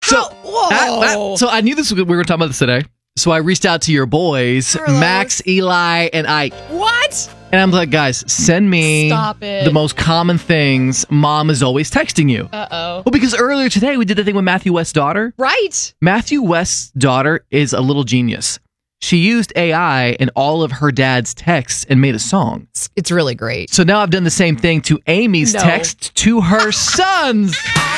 Whoa. So I knew this. We were talking about this today. So I reached out to your boys, Carlos. Max, Eli, and Ike. What? And I'm like, guys, send me Stop it. the most common things mom is always texting you. Uh-oh. Well, because earlier today we did the thing with Matthew West's daughter. Right. Matthew West's daughter is a little genius. She used AI in all of her dad's texts and made a song. It's really great. So now I've done the same thing to Amy's No. text to her sons.